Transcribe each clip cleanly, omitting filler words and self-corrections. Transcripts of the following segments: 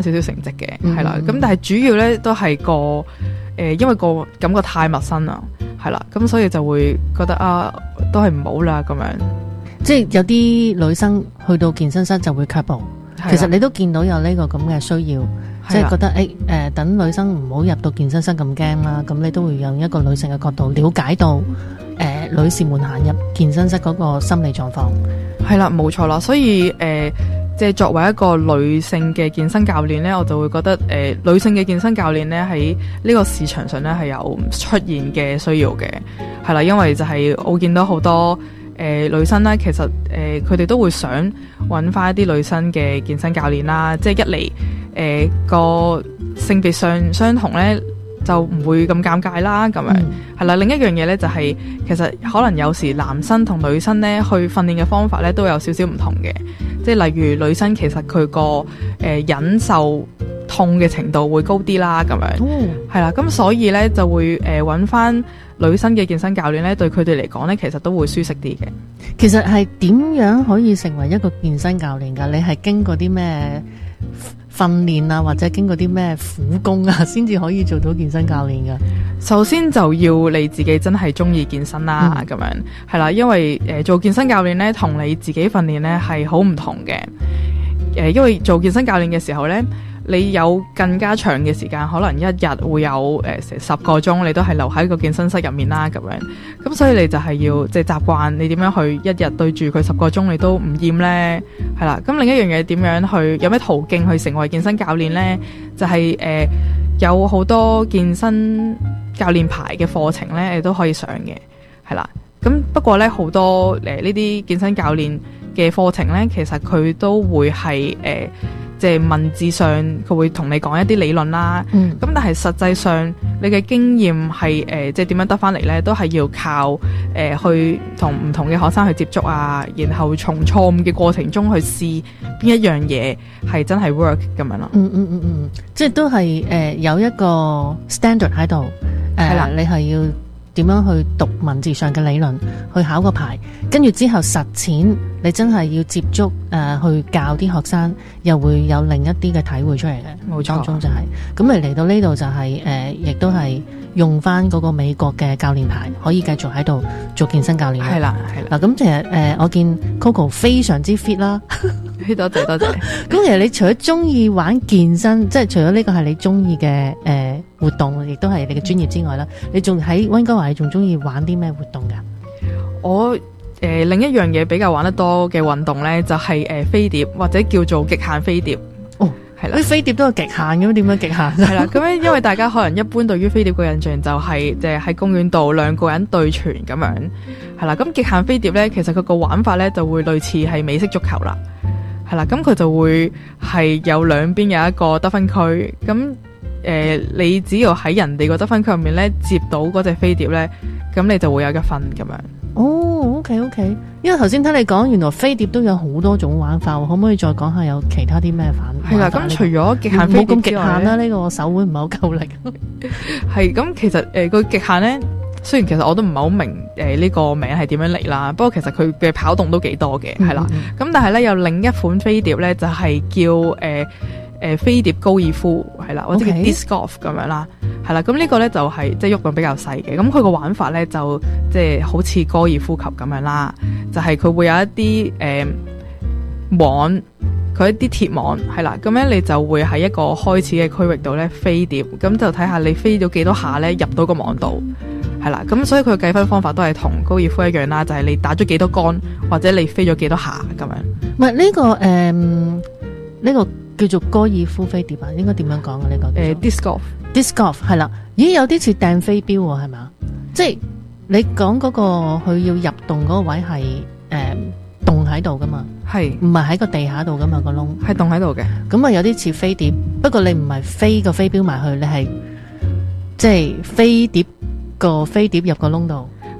少少成績嘅，係啦。咁但係主要咧都係因為個感覺太陌生啦，係啦，咁所以就會覺得都係唔好啦咁樣。 即係有啲女生去到健身室就會卻步，其實你都見到有呢個咁嘅需要，即係覺得等女生唔好入到健身室咁驚啦，咁你都會用一個女性嘅角度了解到女士們行入健身室嗰個心理狀況。 係啦，冇錯啦，所以即係作為一個女性嘅健身教練呢，我就會覺得女性嘅健身教練呢喺呢個市場上呢係有出現嘅需要嘅，係啦，因為就係我見到好多女生呢，其實佢哋都會想揾翻一啲女生嘅健身教練啦，即係一嚟個性別上相同呢，就唔會咁尷尬啦，咁樣係啦。另一樣嘢呢，就係其實可能有時男生同女生呢去訓練嘅方法呢都有少少唔同嘅，即係例如女生其實佢個忍受痛嘅程度會高啲啦，咁樣係啦。咁所以呢，就會揾翻女生嘅健身教練呢，對佢哋嚟講呢，其實都會舒適啲嘅。 其實係點樣可以成為一個健身教練㗎？你係經過啲咩訓練啊，或者經過啲咩苦功啊，先至可以做到健身教練㗎？ 首先就要你自己真係中意健身啦，咁樣係啦，因為做健身教練呢，同你自己訓練呢係好唔同嘅。因為做健身教練嘅時候呢，你有更加長嘅時間，可能一日會有成10個鐘，你都係留喺個健身室入面啦，咁樣。咁所以你就係要即係習慣你點樣去一日對住佢10個鐘，你都唔厭呢？係啦。咁另一樣嘢點樣去有咩途徑去成為健身教練呢？就係有好多健身教練牌嘅課程呢，你都可以上嘅，係啦。咁不過呢，好多呢啲健身教練嘅課程呢，其實佢都會係即係文字上佢會同你講一啲理論啦，咁但係實際上你嘅經驗係即係點樣得翻嚟呢？都係要靠去同唔同嘅學生去接觸啊，然後從錯誤嘅過程中去試邊一樣嘢係真係 work 咁樣咯。 即係都係有一個 standard 喺度，係啦，你係要點樣去讀文字上嘅理論，去考個牌，跟住之後實踐，你真係要接觸去教啲學生，又會有另一啲嘅體會出嚟嘅。 冇錯， 當中就係咁嚟到呢度就係亦都係用翻嗰個美國嘅教練牌，可以繼續喺度做健身教練。 係啦，係啦。 嗱，咁其實我見 Coco 非常之 fit 啦， 多謝多謝。 咁其實你除咗中意玩健身，即係除咗呢個係你中意嘅活動，亦都係你嘅專業之外啦，你仲喺溫哥華，你仲中意玩啲咩活動㗎？ 我另一樣嘢比較玩得多嘅運動咧，就係飛碟或者叫做極限飛碟。 哦， 係啦， 啲飛碟都係極限咁，點樣極限？ 係啦，咁樣因為大家可能一般對於飛碟嘅印象就係即係喺公園度兩個人對拳咁樣，係啦。咁極限飛碟咧，其實佢個玩法咧就會類似係美式足球啦，係啦。咁佢就會係有兩邊有一個得分區，咁你只要喺人哋個得分區入面咧接到嗰隻飛碟咧，咁你就會有一分咁樣。 哦 ，OK， 因為頭先聽你講，原來飛碟都有好多種玩法，可唔可以再講下有其他啲咩玩法？ 係啦，咁除咗極限飛碟之外，冇咁極限啦， 呢個手腕唔係好夠力。 係咁，其實個極限咧，雖然其實我都唔係好明呢個名係點樣嚟啦，不過其實佢嘅跑動都幾多嘅，係啦。咁但係咧有另一款飛碟咧，就係叫飛碟高爾夫，係啦，或者叫 disc golf 咁樣啦，係啦。咁呢個咧就係即係喐動比較細嘅，咁佢個玩法咧就即係好似高爾夫球咁樣啦，就係佢會有一啲網，佢一啲鐵網係啦，咁樣你就會喺一個開始嘅區域度咧飛碟，咁就睇下你飛咗幾多下咧入到個網度，係啦。咁所以佢嘅計分方法都係同高爾夫一樣啦，就係你打咗幾多桿或者你飛咗幾多下咁樣。 唔係呢個叫做高爾夫飛碟啊，應該點樣講啊？呢個 disc golf 係啦，咦，有啲似掟飛鏢喎，係嘛？即係你講嗰個佢要入洞嗰個位係洞喺度噶嘛？係唔係喺個地下度噶嘛？個窿係洞喺度嘅， 咁啊有啲似飛碟，不過你唔係飛個飛鏢埋去，你係即係飛碟個飛碟入個窿度。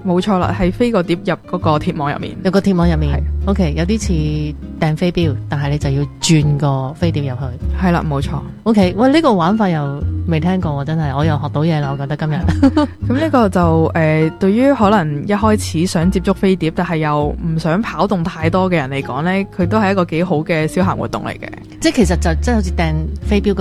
冇錯啦，係飛個碟入嗰個鐵網入面， 有個鐵網入面係 ，OK， 有啲似掟飛鏢，但係你就要轉個飛碟入去。 係啦，冇錯。 OK， 喂，呢個玩法又未聽過喎，真係，我又學到嘢啦，我覺得今日。 咁呢個就對於可能一開始想接觸飛碟，但係又唔想跑動太多嘅人嚟講呢，佢都係一個幾好嘅消閒活動嚟嘅。 即係其實就即係好似掟飛鏢